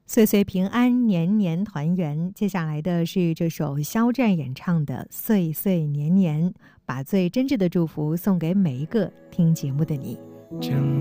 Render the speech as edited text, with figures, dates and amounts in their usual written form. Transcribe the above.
岁岁平安，年年团圆。接下来的是这首肖战演唱的《岁岁年年》，把最真挚的祝福送给每一个听节目的你。